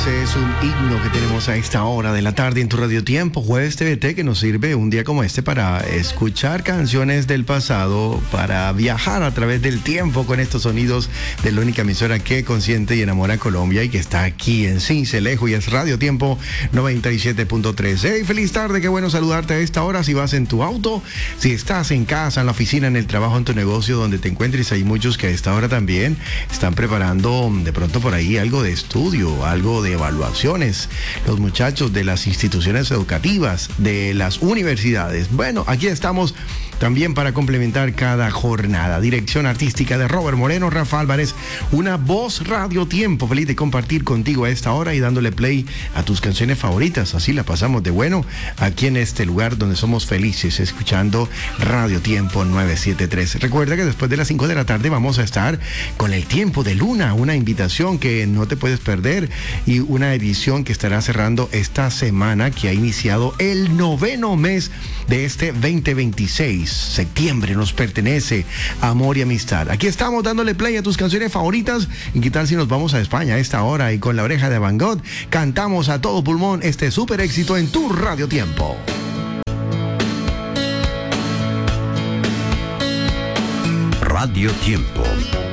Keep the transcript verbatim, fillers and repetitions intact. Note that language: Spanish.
Ese es un himno que tenemos a esta hora de la tarde en tu Radio Tiempo, Jueves T V T, que nos sirve un día como este para escuchar canciones del pasado, para viajar a través del tiempo con estos sonidos de la única emisora que consiente y enamora a Colombia y que está aquí en Sincelejo, y es Radio Tiempo noventa y siete punto tres. Hey, feliz tarde, qué bueno saludarte a esta hora. Si vas en tu auto, si estás en casa, en la oficina, en el trabajo, en tu negocio, donde te encuentres, hay muchos que a esta hora también están preparando de pronto por ahí algo de estudio, algo de evaluaciones, los muchachos de las instituciones educativas, de las universidades. Bueno, aquí estamos también para complementar cada jornada. Dirección artística de Robert Moreno, Rafa Álvarez, una voz Radio Tiempo. Feliz de compartir contigo a esta hora y dándole play a tus canciones favoritas. Así la pasamos de bueno aquí en este lugar donde somos felices, escuchando Radio Tiempo novecientos setenta y tres. Recuerda que después de las cinco de la tarde vamos a estar con el Tiempo de Luna, una invitación que no te puedes perder y una edición que estará cerrando esta semana, que ha iniciado el noveno mes de este veinte veintiséis. Septiembre nos pertenece, amor y amistad. Aquí estamos dándole play a tus canciones favoritas. ¿Y qué tal si nos vamos a España a esta hora y con La Oreja de Van Gogh cantamos a todo pulmón este súper éxito en tu Radio Tiempo? Radio Tiempo.